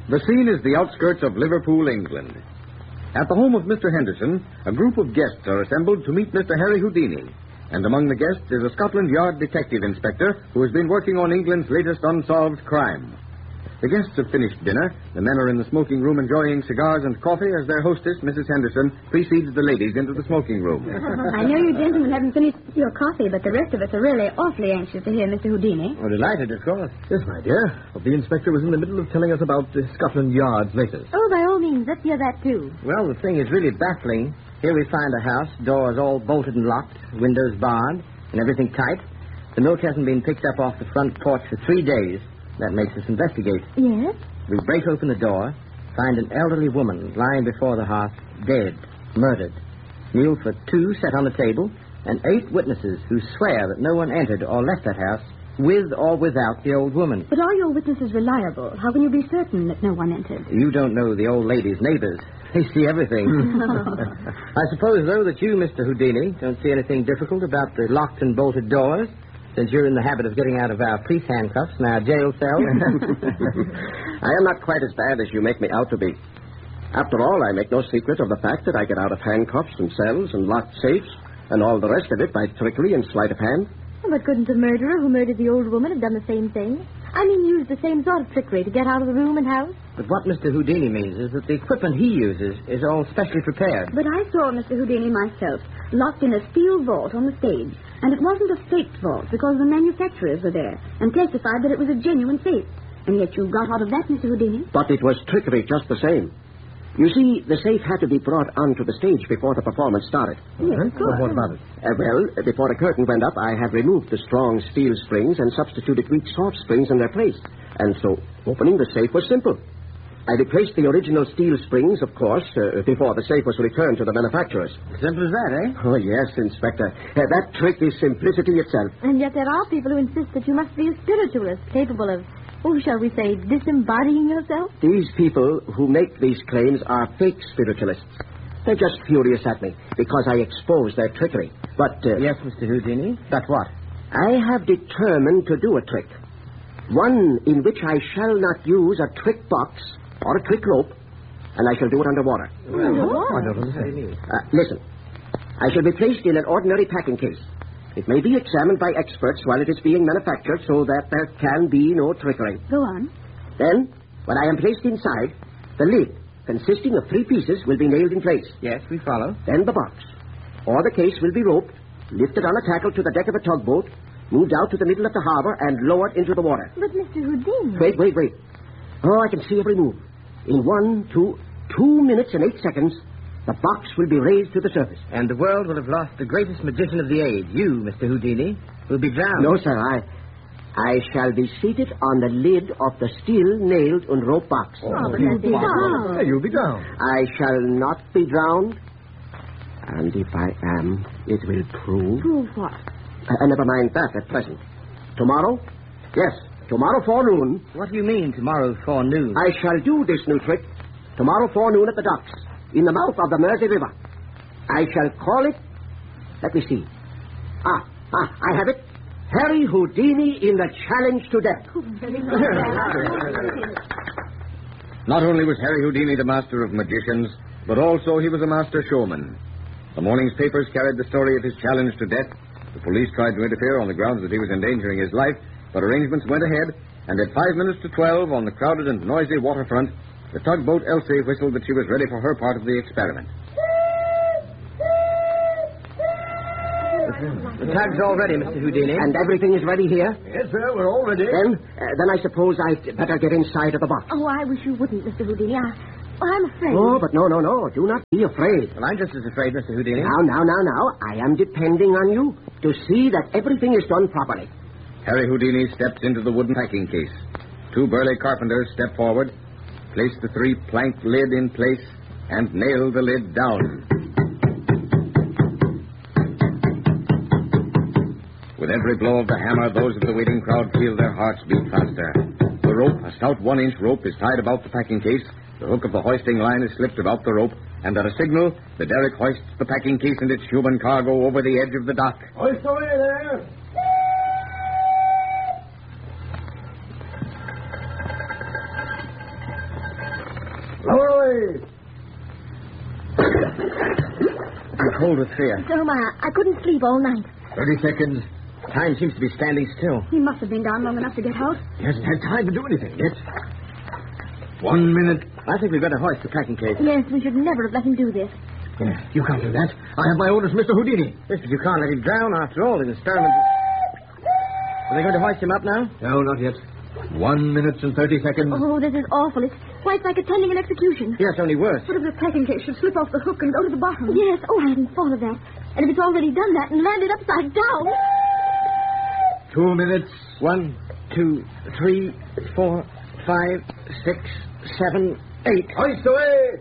The scene is the outskirts of Liverpool, England. At the home of Mr. Henderson, a group of guests are assembled to meet Mr. Harry Houdini. And among the guests is a Scotland Yard detective inspector who has been working on England's latest unsolved crime. The guests have finished dinner. The men are in the smoking room enjoying cigars and coffee as their hostess, Mrs. Henderson, precedes the ladies into the smoking room. I know you gentlemen haven't finished your coffee, but the rest of us are really awfully anxious to hear Mr. Houdini. Oh, delighted, of course. Yes, my dear. Well, the inspector was in the middle of telling us about Scotland Yard's latest. Oh, by all means, let's hear that, too. Well, the thing is really baffling. Here we find a house, doors all bolted and locked, windows barred, and everything tight. The milk hasn't been picked up off the front porch for 3 days. That makes us investigate. Yes? We break open the door, find an elderly woman lying before the hearth, dead, murdered. Meal for 2 set on the table, and 8 witnesses who swear that no one entered or left that house with or without the old woman. But are your witnesses reliable? How can you be certain that no one entered? You don't know the old lady's neighbors. They see everything. I suppose, though, that you, Mr. Houdini, don't see anything difficult about the locked and bolted doors, since you're in the habit of getting out of our police handcuffs and our jail cells. I am not quite as bad as you make me out to be. After all, I make no secret of the fact that I get out of handcuffs and cells and locked safes and all the rest of it by trickery and sleight of hand. But couldn't the murderer who murdered the old woman have done the same thing? I mean, use the same sort of trickery to get out of the room and house? But what Mr. Houdini means is that the equipment he uses is all specially prepared. But I saw Mr. Houdini myself, locked in a steel vault on the stage. And it wasn't a faked vault because the manufacturers were there and testified that it was a genuine safe. And yet you got out of that, Mr. Houdini? But it was trickery just the same. You see, the safe had to be brought onto the stage before the performance started. Yes, of course. What about it? Well, before the curtain went up, I had removed the strong steel springs and substituted weak soft springs in their place. And so, opening the safe was simple. I replaced the original steel springs, of course, before the safe was returned to the manufacturers. Simple as that, eh? Oh, yes, Inspector. That trick is simplicity itself. And yet there are people who insist that you must be a spiritualist, capable of, shall we say, disembodying yourself? These people who make these claims are fake spiritualists. They're just furious at me because I expose their trickery. But, Yes, Mr. Houdini? But what? I have determined to do a trick. One in which I shall not use a trick box or a trick rope, and I shall do it underwater. I don't understand. Listen. I shall be placed in an ordinary packing case. It may be examined by experts while it is being manufactured so that there can be no trickery. Go on. Then, when I am placed inside, the lid, consisting of 3 pieces, will be nailed in place. Yes, we follow. Then the box or the case will be roped, lifted on a tackle to the deck of a tugboat, moved out to the middle of the harbor, and lowered into the water. But, Mr. Houdini... Wait. Oh, I can see every move. In 2 minutes and 8 seconds, the box will be raised to the surface. And the world will have lost the greatest magician of the age. You, Mr. Houdini, will be drowned. No, sir, I shall be seated on the lid of the steel nailed and rope box. but that'd be drowned. You'll be drowned. I shall not be drowned. And if I am, it will prove... Prove what? Never mind that at present. Tomorrow? Yes, tomorrow forenoon. What do you mean, tomorrow forenoon? I shall do this new trick tomorrow forenoon at the docks, in the mouth of the Mersey River. I shall call it... Let me see. I have it. Harry Houdini in the challenge to death. Not only was Harry Houdini the master of magicians, but also he was a master showman. The morning's papers carried the story of his challenge to death. The police tried to interfere on the grounds that he was endangering his life, but arrangements went ahead, and at 5 minutes to 12 on the crowded and noisy waterfront, the tugboat Elsie whistled that she was ready for her part of the experiment. The tug's all ready, Mr. Houdini. And everything is ready here? Yes, sir, we're all ready. Then I suppose I'd better get inside of the box. Oh, I wish you wouldn't, Mr. Houdini. I'm afraid. Oh, but no. Do not be afraid. Well, I'm just as afraid, Mr. Houdini. Now. I am depending on you to see that everything is done properly. Harry Houdini stepped into the wooden packing case. 2 burly carpenters stepped forward, placed the 3-plank lid in place, and nailed the lid down. With every blow of the hammer, those of the waiting crowd feel their hearts beat faster. The rope, a stout 1-inch rope, is tied about the packing case. The hook of the hoisting line is slipped about the rope, and at a signal, the derrick hoists the packing case and its human cargo over the edge of the dock. Hoist away there. I'm cold with fear. So am I. I couldn't sleep all night. 30 seconds. Time seems to be standing still. He must have been down long enough to get out. He hasn't had time to do anything yet. 1 minute. I think we've got to hoist the packing case. Yes, we should never have let him do this. Yeah, you can't do that. I have my orders, Mr. Houdini. Yes, but you can't let him drown after all. The experiment. Are they going to hoist him up now? No, not yet. 1 minute and 30 seconds. Oh, this is awful. It's quite like attending an execution. Yes, only worse. What if the packing case should slip off the hook and go to the bottom? Yes. Oh, I hadn't thought of that. And if it's already done that and landed upside down... 2 minutes. 1, 2, 3, 4, 5, 6, 7, 8. Hoist away!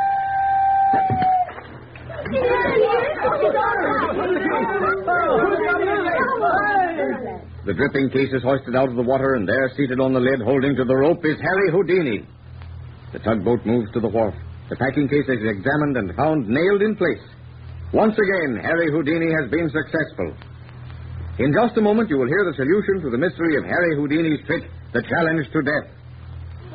The dripping case is hoisted out of the water, and there, seated on the lid, holding to the rope, is Harry Houdini. The tugboat moves to the wharf. The packing case is examined and found nailed in place. Once again, Harry Houdini has been successful. In just a moment, you will hear the solution to the mystery of Harry Houdini's trick, the challenge to death.